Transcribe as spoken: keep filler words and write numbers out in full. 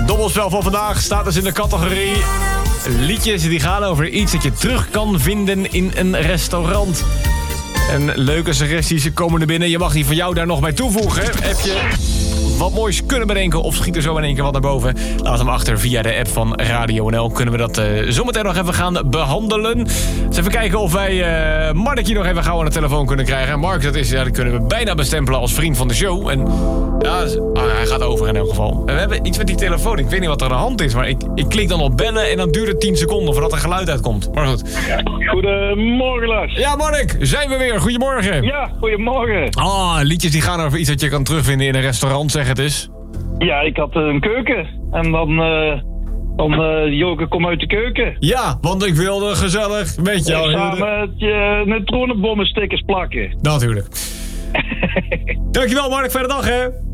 dobbelspel van vandaag staat dus in de categorie liedjes die gaan over iets dat je terug kan vinden in een restaurant. En leuke suggesties komen er binnen. Je mag die van jou daar nog bij toevoegen. Heb je wat moois kunnen bedenken of schiet er zo in één keer wat naar boven? Laat hem achter via de app van Radio N L. Kunnen we dat uh, zometeen nog even gaan behandelen. Dus even kijken of wij uh, Mark hier nog even gauw aan de telefoon kunnen krijgen. Mark, dat, is, ja, dat kunnen we bijna bestempelen als vriend van de show. En ja, ah, hij gaat over in elk geval. En we hebben iets met die telefoon. Ik weet niet wat er aan de hand is, maar ik, ik klik dan op bellen en dan duurt het tien seconden voordat er geluid uitkomt. Maar goed. Goedemorgen, Lars. Ja, Mark, zijn we weer. Goedemorgen. Ja, goedemorgen. Ah, liedjes die gaan over iets dat je kan terugvinden in een restaurant, zeg het eens. Ja, ik had een keuken. En dan, uh, dan uh, Joke, kom uit de keuken. Ja, want ik wilde gezellig met jou. Samen met je neutronenbommenstickers plakken. Natuurlijk. Dankjewel, Mark. Fijne dag, hè.